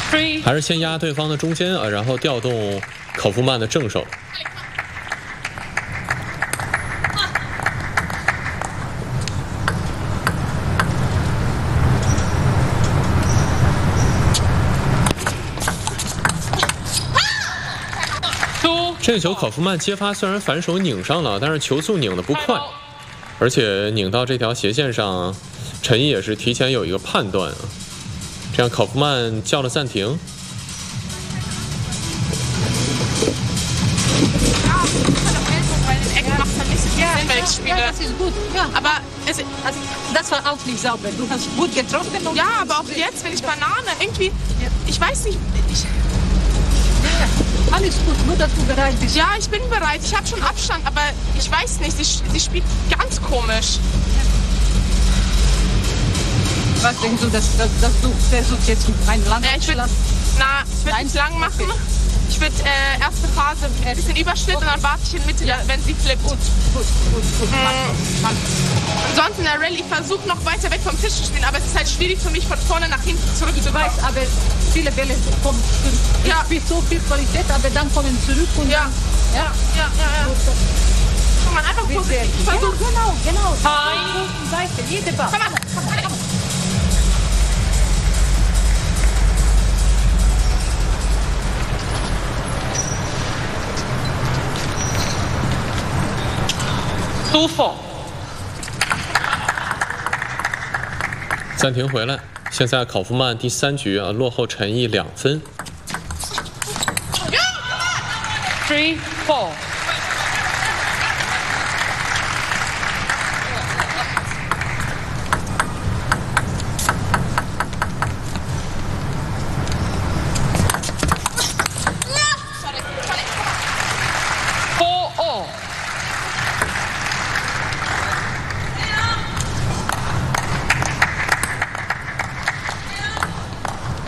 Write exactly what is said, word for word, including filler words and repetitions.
还是先压对方的中间啊，然后调动考夫曼的正手。这个球考夫曼接发虽然反手拧上了，但是球速拧得不快，而且拧到这条斜线上，陈毅也是提前有一个判断啊。这样考夫曼叫了暂停。 Ja, das ist gut. Ja, aber es, also, das war auch nicht sauber. Du hast gut getroffen. Und ja, aber auch jetzt, wenn ich Banane irgendwie, ich weiß nicht. Ich, ja, alles gut, nur dass du bereit bist. Ja, ich bin bereit. Ich habe schon Abstand, aber ich weiß nicht. Sie, sie spielt ganz komisch. Was denkst du, dass, dass, dass du versuchst jetzt ein Land ja, ich würd, Na, ich würde es lang machen. Ich würde äh, erste Phase ein bisschen Überschnitt und dann warte ich in Mitte, ja. wenn sie flippt. Gut, gut, gut, gut. Mhm. Ansonsten in der Rallye, ich versuche noch weiter weg vom Tisch zu spielen, aber es ist halt schwierig für mich von vorne nach hinten zurückzukommen. Ich weiß, aber viele Bälle kommen zurück. Ja. Es gibt so viel Qualität, aber dann kommen zurück und ja. Ja, ja, ja, ja. Kann man einfach positiv versuchen. Ja, genau, genau. Hi. Seite, jede Ball. Komm mal, komm mal, komm mal. 暂停回来，现在考夫曼第三局啊落后陈毅两分。 Three, four.